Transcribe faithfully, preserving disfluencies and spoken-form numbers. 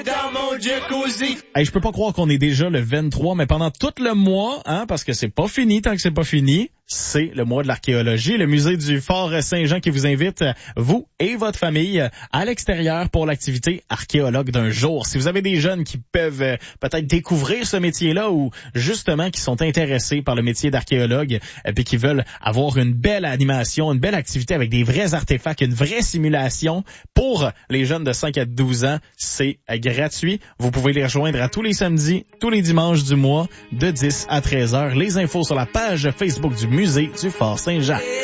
Dans mon jacuzzi. Hey, je peux pas croire qu'on est déjà le vingt-trois, mais pendant tout le mois, hein, parce que c'est pas fini tant que c'est pas fini, c'est le mois de l'archéologie. Le musée du Fort Saint-Jean qui vous invite, vous et votre famille, à l'extérieur pour l'activité archéologue d'un jour. Si vous avez des jeunes qui peuvent euh, peut-être découvrir ce métier-là ou justement qui sont intéressés par le métier d'archéologue et puis qui veulent avoir une belle animation, une belle activité avec des vrais artefacts, une vraie simulation pour les jeunes de cinq à douze ans, c'est gratuit. Vous pouvez les rejoindre à tous les samedis, tous les dimanches du mois, de dix à treize heures. Les infos sur la page Facebook du musée du Fort Saint-Jean.